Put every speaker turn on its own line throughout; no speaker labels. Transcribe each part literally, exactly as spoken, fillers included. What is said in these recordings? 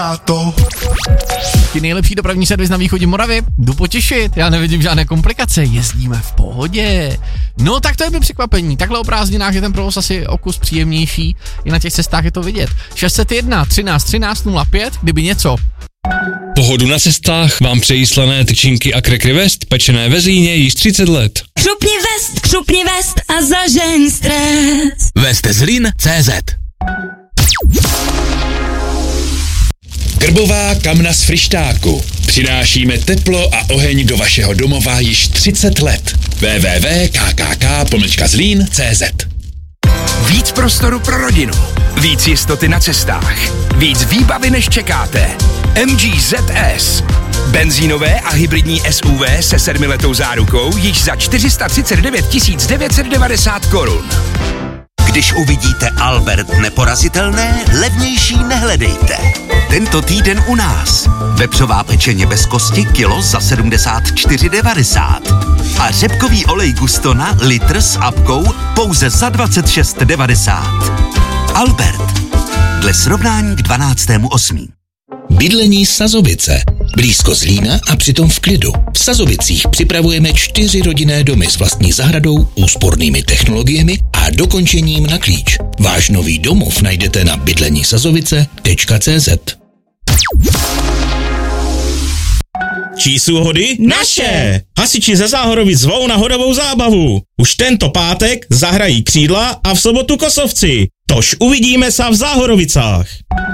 Ty nejlepší dopravní servis na východě Moravy, jdu potěšit, já nevidím žádné komplikace, jezdíme v pohodě. No tak to je mi překvapení, takhle o prázdninách je ten provoz asi o kus příjemnější, i na těch cestách je to vidět. šest set jedna třináct třináct nula pět, kdyby něco.
Pohodu na cestách vám přejí slané tyčinky a Krekry West, pečené ve Zlíně již třicet let.
Křupni vest, křupni vest a zažeň stres.
Vest Zlín tečka cé zet.
Grbová kamna z Fryštáku. Přinášíme teplo a oheň do vašeho domova již třicet let. w w w tečka k k k pomlčka zlín tečka cé zet.
Víc prostoru pro rodinu. Víc jistoty na cestách. Víc výbavy než čekáte. M G Z S. Benzínové a hybridní S U V se sedmiletou zárukou již za čtyři sta třicet devět tisíc devět set devadesát korun.
Když uvidíte Albert neporazitelné, levnější nehledejte. Tento týden u nás. Vepřová pečeně bez kosti kilo za sedmdesát čtyři devadesát. A řepkový olej Gustona litr s apkou pouze za dvacet šest devadesát. Albert. Dle srovnání k dvanáctému osmého
Bydlení Sazovice. Blízko Zlína a přitom v klidu. V Sazovicích připravujeme čtyři rodinné domy s vlastní zahradou, úspornými technologiemi a dokončením na klíč. Váš nový domov najdete na bydlení sazovice tečka cé zet.
Čí jsou hody?
Naše!
Hasiči ze Záhorovic zvou na hodovou zábavu. Už tento pátek zahrají Křídla a v sobotu Kosovci. Tož uvidíme se v Záhorovicách.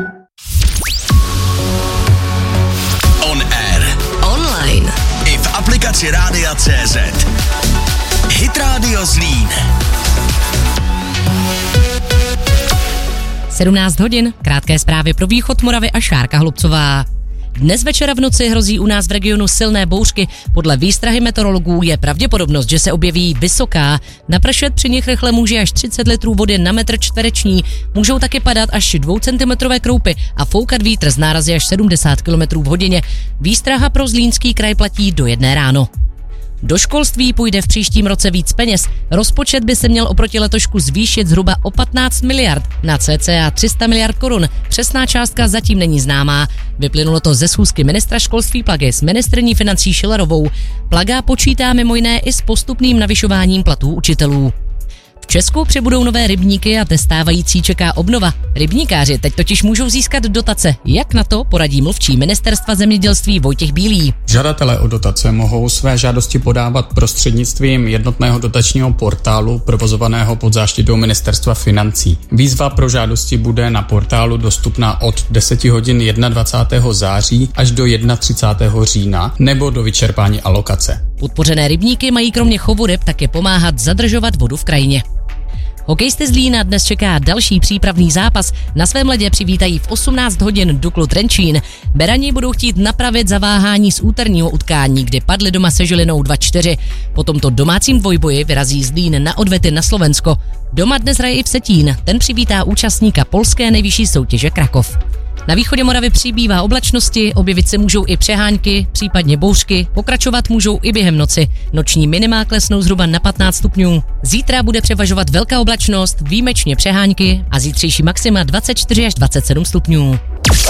On air.
Online.
I v aplikaci Rádia tečka cé zet. Hit Radio Zlín.
sedmnáct hodin, krátké zprávy pro východ Moravy a Šárka Hlubcová. Dnes večera v noci hrozí u nás v regionu silné bouřky. Podle výstrahy meteorologů je pravděpodobnost, že se objeví vysoká. Napršet při nich rychle může až třicet litrů vody na metr čtvereční. Můžou taky padat až dvoucentimetrové kroupy a foukat vítr z nárazy až sedmdesát kilometrů v hodině. Výstraha pro Zlínský kraj platí do jedné ráno. Do školství půjde v příštím roce víc peněz. Rozpočet by se měl oproti letošku zvýšit zhruba o patnáct miliard na cca tři sta miliard korun. Přesná částka zatím není známá. Vyplynulo to ze schůzky ministra školství Plagy s ministryní financí Schillerovou. Plaga počítá mimo jiné i s postupným navyšováním platů učitelů. V Česku přibudou nové rybníky a te stávající čeká obnova. Rybníkáři teď totiž můžou získat dotace. Jak na to poradí mluvčí ministerstva zemědělství Vojtěch Bílý.
Žadatelé o dotace mohou své žádosti podávat prostřednictvím jednotného dotačního portálu provozovaného pod záštitou ministerstva financí. Výzva pro žádosti bude na portálu dostupná od deset hodin dvacátého prvního září až do třicátého prvního října nebo do vyčerpání alokace.
Podpořené rybníky mají kromě chovu ryb také pomáhat zadržovat vodu v krajině. Hokejisty z Zlína dnes čeká další přípravný zápas. Na svém ledě přivítají v osmnáct hodin Duklu Trenčín. Berani budou chtít napravit zaváhání z úterního utkání, kdy padli doma se Žilinou dva čtyři. Po tomto domácím dvojboji vyrazí Zlín na odvety na Slovensko. Doma dnes hraje i Vsetín, ten přivítá účastníka polské nejvyšší soutěže Krakov. Na východě Moravy přibývá oblačnosti, objevit se můžou i přehánky, případně bouřky, pokračovat můžou i během noci. Noční minima klesnou zhruba na patnáct stupňů. Zítra bude převažovat velká oblačnost, výjimečně přehánky a zítřejší maxima dvacet čtyři až dvacet sedm stupňů.